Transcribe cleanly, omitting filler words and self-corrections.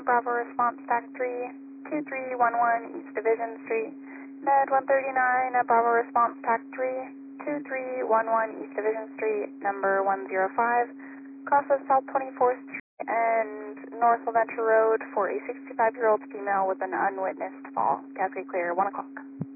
Bravo response stack 32311 East Division Street. Med 139, Bravo response stack 32311 East Division Street, number 105. Crosses South 24th Street and North Leventure Road for a 65-year-old female with an unwitnessed fall. Cascade clear, 1 o'clock.